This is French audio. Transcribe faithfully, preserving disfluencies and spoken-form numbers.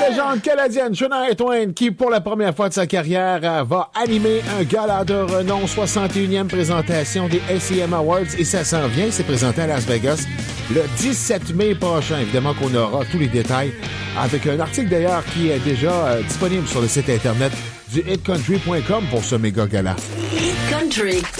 légende canadienne Shania Twain qui, pour la première fois de sa carrière, va animer un gala de renom, soixante et unième présentation des S E M Awards, et ça s'en vient, c'est présenté à Las Vegas le dix-sept mai prochain. Évidemment qu'on aura tous les détails avec un article d'ailleurs qui est déjà euh, disponible sur le site internet du hit country point com pour ce méga gala. Hit Country.